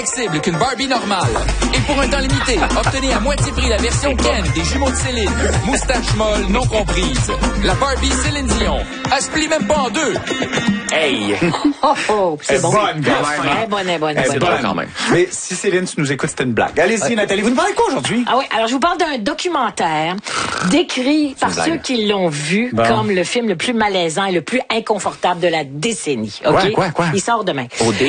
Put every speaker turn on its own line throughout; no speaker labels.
flexible qu'une Barbie normale. Et pour un temps limité, obtenez à moitié prix la version Ken des jumeaux de Céline. Moustache molle non comprise. La Barbie Céline Dion. Elle se plie même pas en deux. Hey!
C'est bon.
Bonne, quand même.
Bonne.
C'est bon quand même.
Mais si Céline, tu nous écoutes, c'était une blague. Allez-y, Nathalie, vous nous parlez de quoi aujourd'hui?
Ah oui, alors je vous parle d'un documentaire décrit par ceux qui l'ont vu comme le film le plus malaisant et le plus inconfortable de la décennie. OK?
Quoi?
Il sort demain.
OD?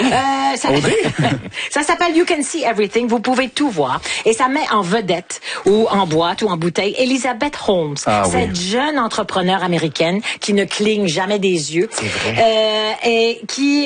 Ça s'appelle You Can See Everything. Vous pouvez tout voir. Et ça met en vedette ou en boîte ou en bouteille Elizabeth Holmes. Cette jeune entrepreneure américaine qui ne cligne jamais des yeux.
C'est vrai.
Et qui...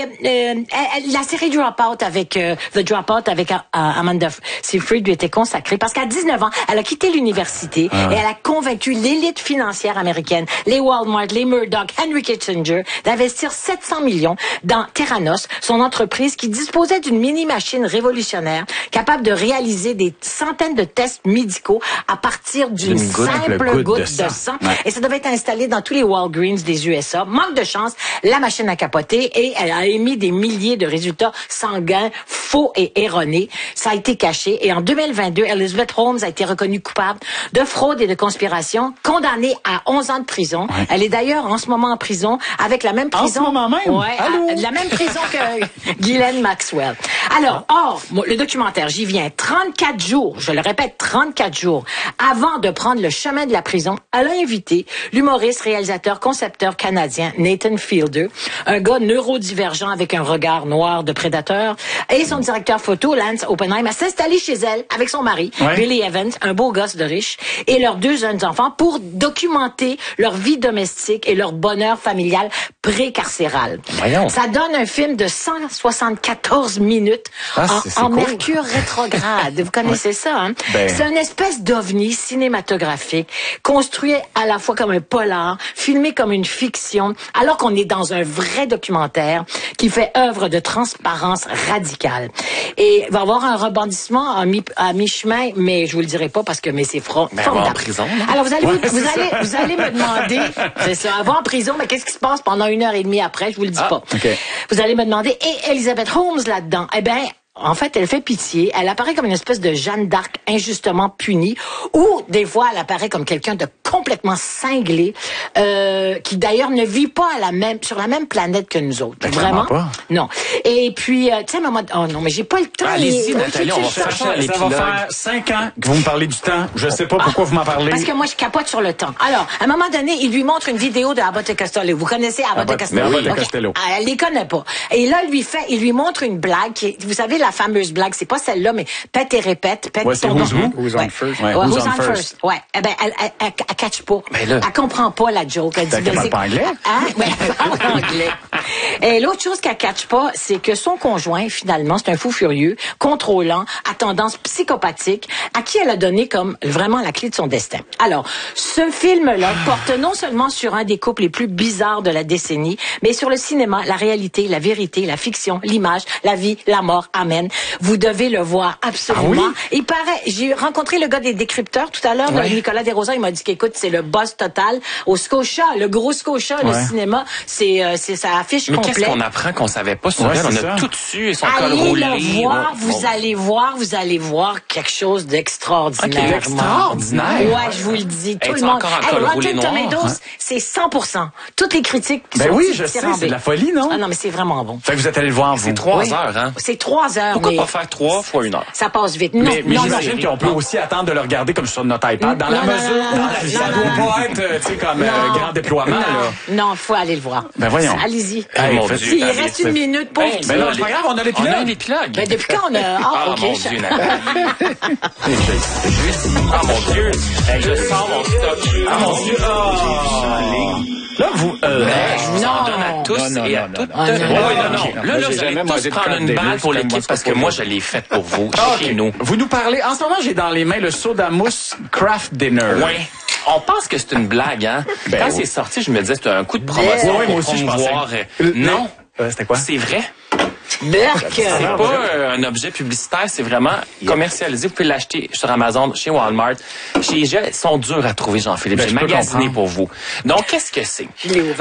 la série Dropout avec... The Dropout avec Amanda Seyfried lui était consacrée parce qu'à 19 ans, elle a quitté l'université et elle a convaincu l'élite financière américaine, les Walmart, les Murdoch, Henry Kissinger, d'investir 700 millions dans Theranos, son entreprise qui disposait d'une mini-machine révolutionnaire capable de réaliser des centaines de tests médicaux à partir d'une simple goutte de sang. Et ça devait être installé dans tous les Walgreens des USA. Manque de chance, la machine a capoté et elle a émis des milliers de résultats sanguins faux et erronés. Ça a été caché et en 2022, Elizabeth Holmes a été reconnue coupable de fraude et de conspiration, condamnée à 11 ans de prison. Elle est d'ailleurs en ce moment en prison avec la même prison.
En ce moment même?
La même prison que Ghislaine Maxwell. Alors, le documentaire, j'y viens 34 jours, je le répète, 34 jours avant de prendre le chemin de la prison, elle a invité l'humoriste, réalisateur, concepteur canadien Nathan Fielder, un gars neurodivergent avec un regard noir de prédateur, et son directeur photo, Lance Oppenheim, à s'installer chez elle avec son mari, Billy Evans, un beau gosse de riche, et leurs 2 jeunes enfants pour documenter leur vie domestique et leur bonheur familial pré-carcéral. Ça donne un film de 174 minutes en mercure rétrograde. Vous connaissez ça, hein? C'est une espèce d'ovni cinématographique, construit à la fois comme un polar, filmé comme une fiction, alors qu'on est dans un vrai documentaire qui fait œuvre de transparence radicale. Et il va y avoir un rebondissement à mi-chemin, mais je vous le dirai pas parce que c'est formidable.
En prison, là.
Alors vous allez me demander, c'est ça, elle va en prison, mais qu'est-ce qui se passe pendant 1h30 après? Je vous le dis pas. Vous allez me demander, et Elizabeth Holmes là-dedans? Eh bien, en fait, elle fait pitié. Elle apparaît comme une espèce de Jeanne d'Arc injustement punie, ou des fois, elle apparaît comme quelqu'un de complètement cinglé, qui d'ailleurs ne vit pas sur la même planète que nous autres. Vraiment pas. Non. Et puis, tu sais, maman, oh non, mais j'ai pas le temps.
Allez-y, Nathalie, on va faire ça.
Ça va faire 5 ans que vous me parlez du temps. Je sais pas pourquoi vous m'en parlez.
Parce que moi, je capote sur le temps. Alors, à un moment donné, il lui montre une vidéo de Abbott et Costello. Vous connaissez Abbott et Costello?
Abbott et Costello.
Elle les connaît pas. Et là, il lui montre une blague vous savez, la fameuse blague, c'est pas celle-là, mais pète et répète. Pète
c'est Who's on first.
Who's on first. Ouais. Eh ben, elle catch pas. Elle comprend pas la joke. Elle dit,
elle parle pas anglais?
Elle parle anglais. Et l'autre chose qu'elle catch pas, c'est que son conjoint, finalement, c'est un fou furieux, contrôlant, à tendance psychopathique, à qui elle a donné comme vraiment la clé de son destin. Alors, ce film-là porte non seulement sur un des couples les plus bizarres de la décennie, mais sur le cinéma, la réalité, la vérité, la fiction, l'image, la vie, la mort. Amen. Vous devez le voir absolument. Il paraît, j'ai rencontré le gars des décrypteurs tout à l'heure, Nicolas Desrosiers, il m'a dit qu'écoute, c'est le boss total au Scotia, le gros Scotia, le cinéma, c'est sa affiche complète.
Qu'est-ce qu'on apprend qu'on savait pas sur elle? On a tout dessus et son col roulé.
Vous allez voir quelque chose d'extraordinaire.
Extraordinaire?
Ouais, je vous le dis. Tout le monde. Rotten Tomatoes, c'est 100%. Toutes les critiques sont
je sais, c'est de la folie, non?
Ah non, mais c'est vraiment bon.
Fait que vous êtes allé le voir, vous.
C'est 3 heures, hein?
C'est 3 heures.
Pourquoi pas faire 3 fois 1 heure?
Ça passe vite.
Mais j'imagine qu'on peut aussi attendre de le regarder comme sur notre iPad, dans la mesure où ça doit pas être, tu sais, comme grand déploiement, là.
Non, il faut aller le voir.
Ben voyons.
Allez-y.
Il
il reste 1 minute pour...
Ben non, c'est pas grave, on a l'épilogue.
On a l'épilogue.
Ben depuis quand on a... Ah, OK.
Mon Dieu, ah, mon Dieu. Je sors mon stock.
Ah, mon Dieu. Là, vous...
je vous en donne à tous et à toutes. Non. Là, vous allez tous prendre une balle pour l'équipe parce que moi, je l'ai faite pour vous, chez nous.
Vous nous parlez... En ce moment, j'ai dans les mains le soda mousse Craft Dinner.
Oui. On pense que c'est une blague, hein? Quand c'est sorti, je me disais c'était un coup de promotion pour
moi aussi,
promouvoir. Non.
C'était quoi?
C'est vrai.
C'est
pas un objet publicitaire, c'est vraiment commercialisé. Vous pouvez l'acheter sur Amazon, chez Walmart. Chez IGA, ils sont durs à trouver, Jean-Philippe. J'ai magasiné pour vous. Donc, qu'est-ce que c'est?